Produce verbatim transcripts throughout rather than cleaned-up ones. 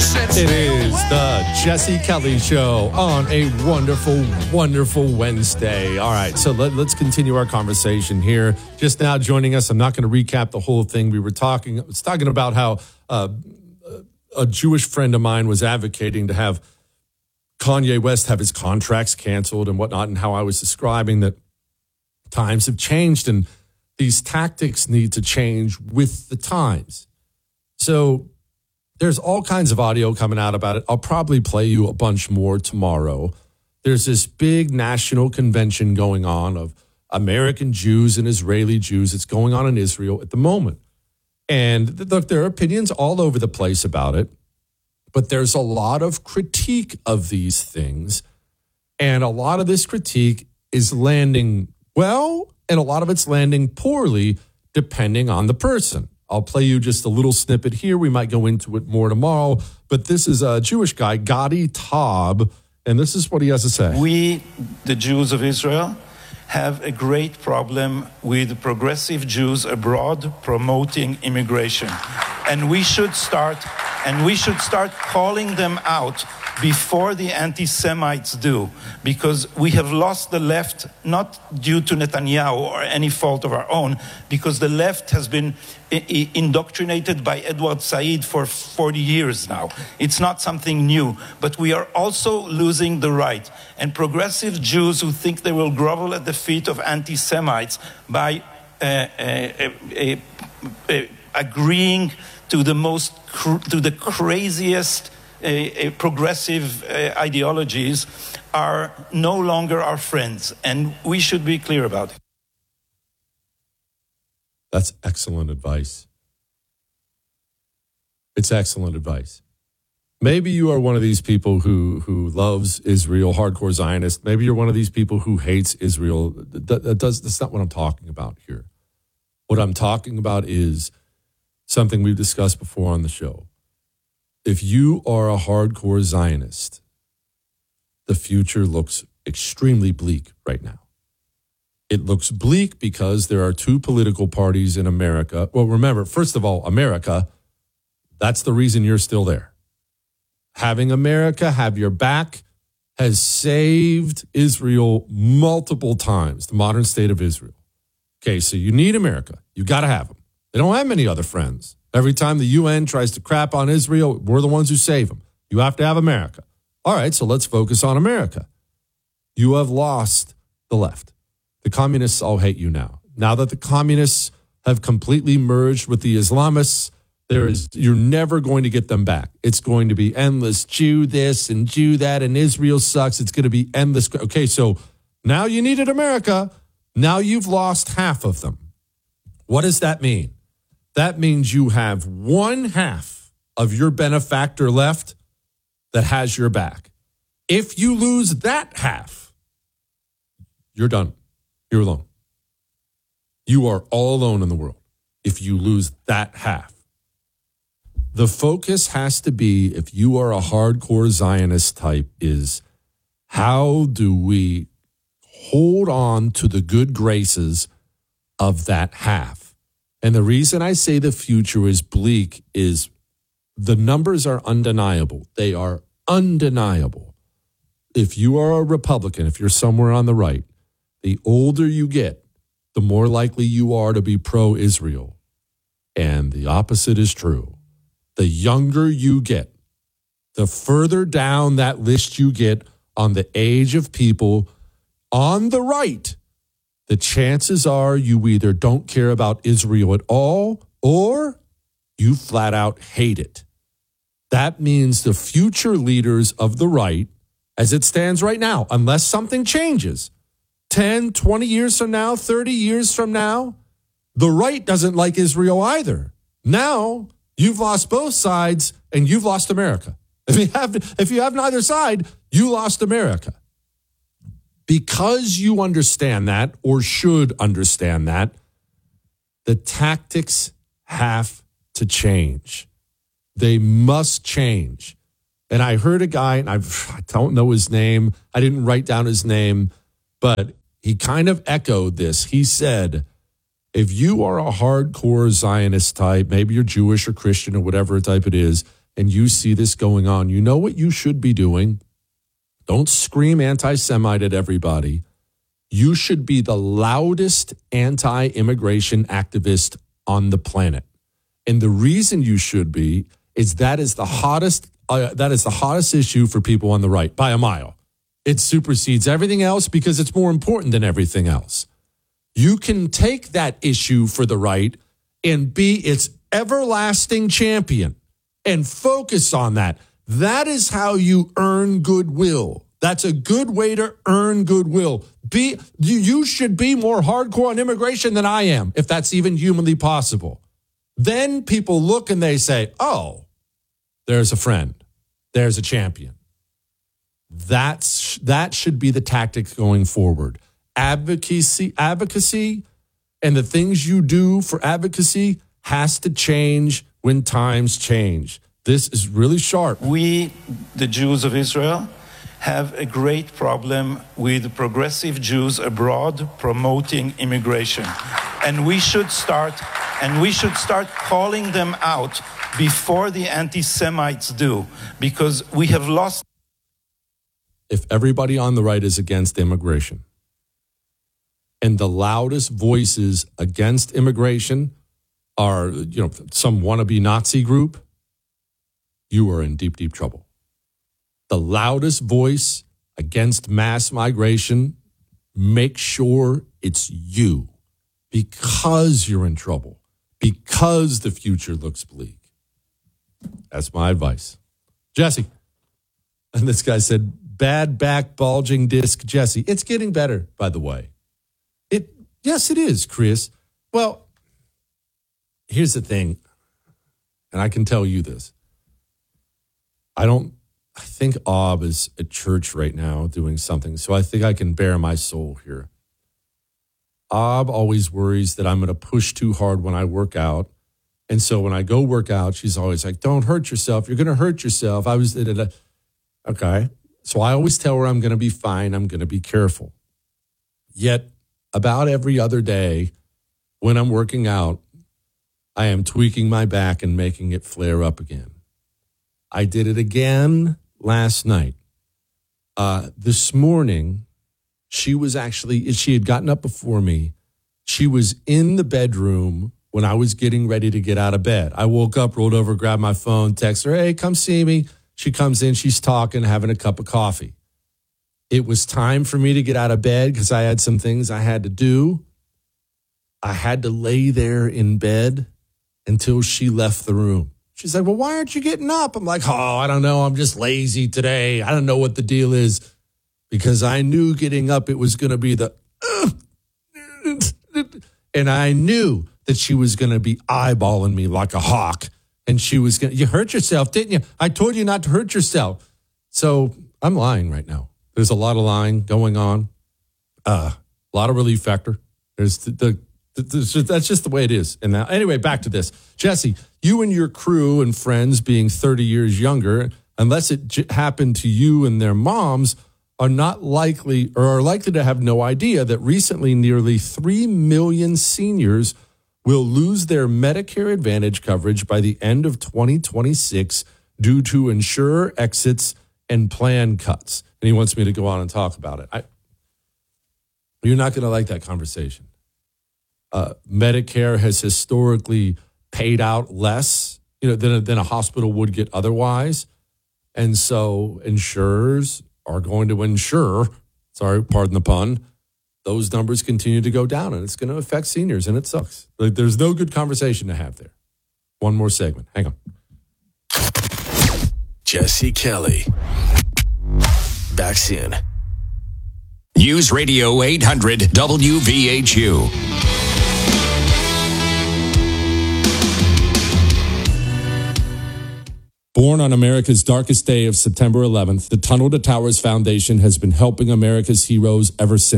It is the Jesse Kelly Show on a wonderful, wonderful Wednesday. All right, so let, let's continue our conversation here. Just now joining us, I'm not going to recap the whole thing. We were talking, I was talking about how uh, a Jewish friend of mine was advocating to have Kanye West have his contracts canceled and whatnot, and how I was describing that times have changed and these tactics need to change with the times. So there's all kinds of audio coming out about it. I'll probably play you a bunch more tomorrow. There's this big national convention going on of American Jews and Israeli Jews. It's going on in Israel at the moment. And look, there are opinions all over the place about it, but there's a lot of critique of these things. And a lot of this critique is landing well, and a lot of it's landing poorly, depending on the person. I'll play you just a little snippet here. We might go into it more tomorrow. But this is a Jewish guy, Gadi Taub, and this is what he has to say. We, the Jews of Israel, have a great problem with progressive Jews abroad promoting immigration. And we should start, and we should start calling them out before the anti-Semites do, because we have lost the left, not due to Netanyahu or any fault of our own, because the left has been I- indoctrinated by Edward Said for forty years now. It's not something new, but we are also losing the right. And progressive Jews who think they will grovel at the feet of anti-Semites by uh, uh, uh, uh, agreeing to the most, cr- to the craziest Uh, uh, progressive uh, ideologies are no longer our friends, and we should be clear about it. That's excellent advice. It's excellent advice. Maybe you are one of these people who who loves Israel, hardcore Zionist. Maybe you're one of these people who hates Israel. That, that does, that's not what I'm talking about here. What I'm talking about is something we've discussed before on the show. If you are a hardcore Zionist, the future looks extremely bleak right now. It looks bleak because there are two political parties in America. Well, remember, first of all, America, that's the reason you're still there. Having America have your back has saved Israel multiple times, the modern state of Israel. Okay, so you need America. You got to have them. They don't have many other friends. Every time the U N tries to crap on Israel, we're the ones who save them. You have to have America. All right, so let's focus on America. You have lost the left. The communists all hate you now. Now that the communists have completely merged with the Islamists, there is you're never going to get them back. It's going to be endless Jew this and Jew that, and Israel sucks. It's going to be endless. Okay, so now you needed America. Now you've lost half of them. What does that mean? That means you have one half of your benefactor left that has your back. If you lose that half, you're done. You're alone. You are all alone in the world if you lose that half. The focus has to be, if you are a hardcore Zionist type, is how do we hold on to the good graces of that half? And the reason I say the future is bleak is the numbers are undeniable. They are undeniable. If you are a Republican, if you're somewhere on the right, the older you get, the more likely you are to be pro-Israel. And the opposite is true. The younger you get, the further down that list you get on the age of people on the right, the chances are you either don't care about Israel at all or you flat out hate it. That means the future leaders of the right, as it stands right now, unless something changes, ten, twenty years from now, thirty years from now, the right doesn't like Israel either. Now you've lost both sides and you've lost America. If you have, if you have neither side, you lost America. Because you understand that, or should understand that, the tactics have to change. They must change. And I heard a guy, and I've, I don't know his name. I didn't write down his name, but he kind of echoed this. He said, if you are a hardcore Zionist type, maybe you're Jewish or Christian or whatever type it is, and you see this going on, you know what you should be doing? Don't scream anti-Semite at everybody. You should be the loudest anti-immigration activist on the planet. And the reason you should be is that is the hottest uh, that is the hottest issue for people on the right by a mile. It supersedes everything else because it's more important than everything else. You can take that issue for the right and be its everlasting champion and focus on that. That is how you earn goodwill. That's a good way to earn goodwill. Be you, you should be more hardcore on immigration than I am, if that's even humanly possible. Then people look and they say, oh, there's a friend. There's a champion. That's that should be the tactic going forward. Advocacy, advocacy, and the things you do for advocacy has to change when times change. This is really sharp. We, the Jews of Israel, have a great problem with progressive Jews abroad promoting immigration. And we should start and we should start calling them out before the anti-Semites do, because we have lost. If everybody on the right is against immigration, and the loudest voices against immigration are, you know, some wannabe Nazi group, you are in deep, deep trouble. The loudest voice against mass migration, make sure it's you, because you're in trouble, because the future looks bleak. That's my advice. Jesse. And this guy said, bad back bulging disc, Jesse. It's getting better, by the way. It, yes, it is, Chris. Well, here's the thing, and I can tell you this. I don't, I think Ob is at church right now doing something, so I think I can bare my soul here. Ob always worries that I'm going to push too hard when I work out. And so when I go work out, she's always like, don't hurt yourself. You're going to hurt yourself. I was, okay. So I always tell her I'm going to be fine. I'm going to be careful. Yet about every other day when I'm working out, I am tweaking my back and making it flare up again. I did it again last night. Uh, this morning, she was actually, she had gotten up before me. She was in the bedroom when I was getting ready to get out of bed. I woke up, rolled over, grabbed my phone, texted her, hey, come see me. She comes in, she's talking, having a cup of coffee. It was time for me to get out of bed because I had some things I had to do. I had to lay there in bed until she left the room. She's like, well, why aren't you getting up? I'm like, oh, I don't know. I'm just lazy today. I don't know what the deal is. Because I knew getting up, it was going to be the, uh, and I knew that she was going to be eyeballing me like a hawk. And she was going to, you hurt yourself, didn't you? I told you not to hurt yourself. So I'm lying right now. There's a lot of lying going on. Uh, a lot of relief factor. There's the, the, the, the that's just the way it is. And now, anyway, back to this. Jesse, you and your crew and friends being thirty years younger, unless it j- happened to you and their moms, are not likely or are likely to have no idea that recently nearly three million seniors will lose their Medicare Advantage coverage by the end of twenty twenty-six due to insurer exits and plan cuts. And he wants me to go on and talk about it. I, you're not going to like that conversation. Uh, Medicare has historically paid out less, you know, than a, than a hospital would get otherwise. And so insurers are going to insure, sorry, pardon the pun, those numbers continue to go down, and it's going to affect seniors, and it sucks. Like, there's no good conversation to have there. One more segment. Hang on. Jesse Kelly. Back soon. News Radio eight hundred W V H U. Born on America's darkest day of September eleventh, the Tunnel to Towers Foundation has been helping America's heroes ever since.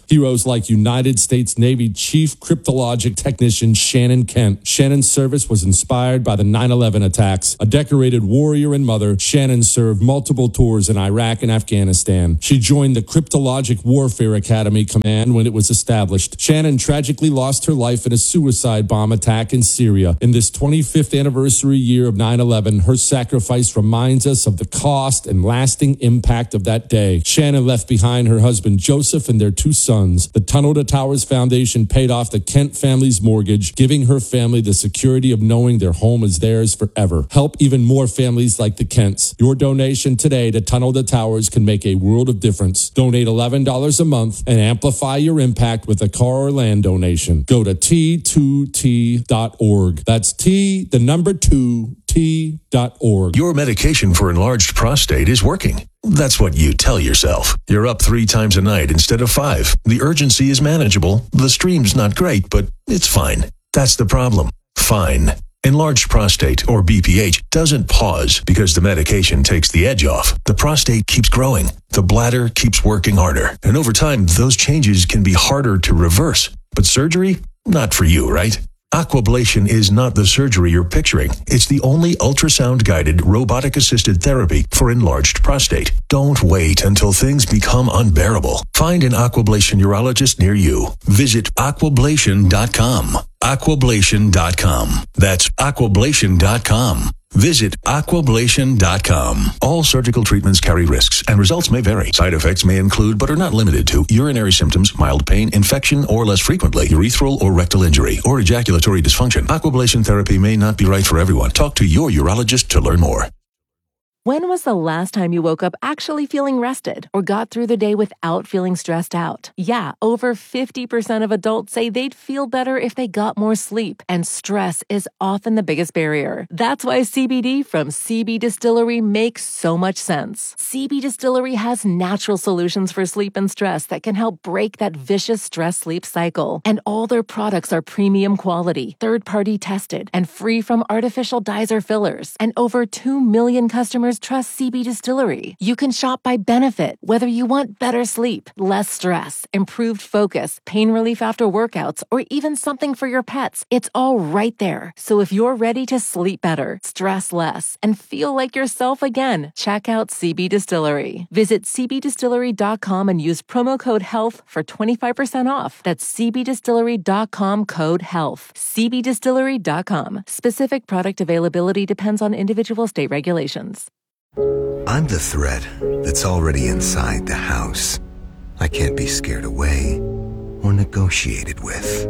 Heroes like United States Navy Chief Cryptologic Technician Shannon Kent. Shannon's service was inspired by the nine eleven attacks. A decorated warrior and mother, Shannon served multiple tours in Iraq and Afghanistan. She joined the Cryptologic Warfare Academy Command when it was established. Shannon tragically lost her life in a suicide bomb attack in Syria. In this twenty-fifth anniversary year of nine eleven, her sacrifice reminds us of the cost and lasting impact of that day. Shannon left behind her husband Joseph and their two sons. The Tunnel to Towers Foundation paid off the Kent family's mortgage, giving her family the security of knowing their home is theirs forever. Help even more families like the Kents. Your donation today to Tunnel to Towers can make a world of difference. Donate eleven dollars a month and amplify your impact with a car or land donation. Go to T two T dot org. That's T, the number two, T dot org. Your medication for enlarged prostate is working. That's what you tell yourself. You're up three times a night instead of five. The urgency is manageable. The stream's not great, but it's fine. That's the problem. Fine. Enlarged prostate, or B P H, doesn't pause because the medication takes the edge off. The prostate keeps growing. The bladder keeps working harder. And over time, those changes can be harder to reverse. But surgery? Not for you, right? Aquablation is not the surgery you're picturing. It's the only ultrasound-guided, robotic-assisted therapy for enlarged prostate. Don't wait until things become unbearable. Find an Aquablation urologist near you. Visit aquablation dot com. aquablation dot com. That's aquablation dot com. Visit aquablation dot com. All surgical treatments carry risks, and results may vary. Side effects may include, but are not limited to, urinary symptoms, mild pain, infection, or less frequently, urethral or rectal injury, or ejaculatory dysfunction. Aquablation therapy may not be right for everyone. Talk to your urologist to learn more. When was the last time you woke up actually feeling rested or got through the day without feeling stressed out? Yeah, over fifty percent of adults say they'd feel better if they got more sleep, and stress is often the biggest barrier. That's why C B D from C B Distillery makes so much sense. C B Distillery has natural solutions for sleep and stress that can help break that vicious stress-sleep cycle. And all their products are premium quality, third-party tested, and free from artificial dyes or fillers. And over two million customers trust C B Distillery. You can shop by benefit, whether you want better sleep, less stress, improved focus, pain relief after workouts, or even something for your pets. It's all right there. So if you're ready to sleep better, stress less, and feel like yourself again, check out C B Distillery. Visit c b distillery dot com and use promo code HEALTH for twenty-five percent off. That's c b distillery dot com code HEALTH. c b distillery dot com. Specific product availability depends on individual state regulations. I'm the threat that's already inside the house. I can't be scared away or negotiated with.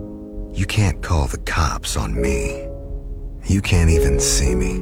You can't call the cops on me. You can't even see me.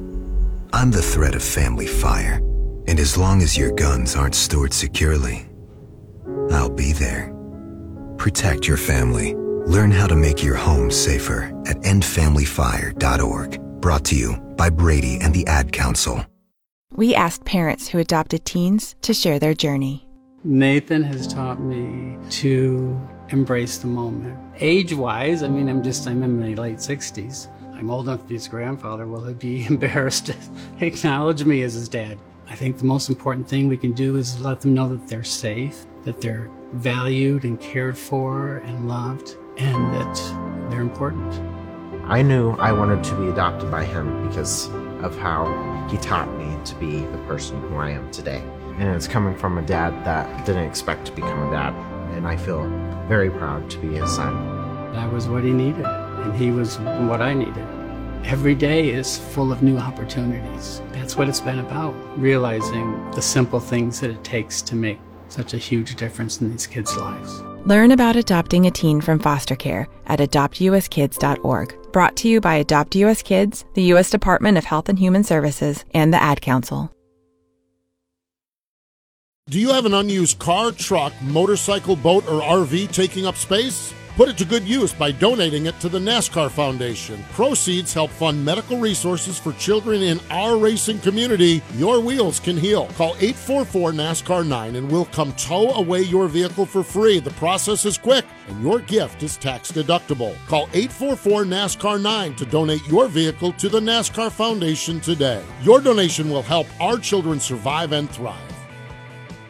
I'm the threat of family fire, and as long as your guns aren't stored securely, I'll be there. Protect your family. Learn how to make your home safer at end family fire dot org. Brought to you by Brady and the Ad Council. We asked parents who adopted teens to share their journey. Nathan has taught me to embrace the moment. Age-wise, I mean, I'm just, I'm in my late sixties. I'm old enough to be his grandfather. Will he be embarrassed to acknowledge me as his dad? I think the most important thing we can do is let them know that they're safe, that they're valued and cared for and loved, and that they're important. I knew I wanted to be adopted by him because of how he taught me to be the person who I am today. And it's coming from a dad that didn't expect to become a dad. And I feel very proud to be his son. That was what he needed, and he was what I needed. Every day is full of new opportunities. That's what it's been about, realizing the simple things that it takes to make such a huge difference in these kids' lives. Learn about adopting a teen from foster care at adopt u s kids dot org. Brought to you by Adopt U S Kids, the U S Department of Health and Human Services, and the Ad Council. Do you have an unused car, truck, motorcycle, boat, or R V taking up space? Put it to good use by donating it to the NASCAR Foundation. Proceeds help fund medical resources for children in our racing community. Your wheels can heal. Call eight four four NASCAR nine and we'll come tow away your vehicle for free. The process is quick and your gift is tax deductible. Call eight four four NASCAR nine to donate your vehicle to the NASCAR Foundation today. Your donation will help our children survive and thrive.